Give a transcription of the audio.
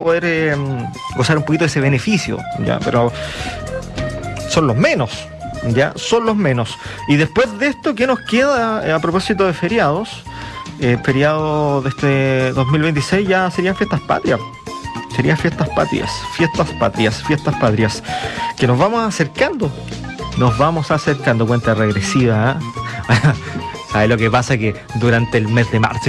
poder gozar un poquito de ese beneficio, ¿ya? Pero son los menos, ¿ya? Son los menos. Y después de esto, ¿qué nos queda a propósito de feriados? Feriado de este 2026 ya serían fiestas patrias. Serían fiestas patrias, que nos vamos acercando, cuenta regresiva, ¿eh? ¿Sabes lo que pasa? Que durante el mes de marzo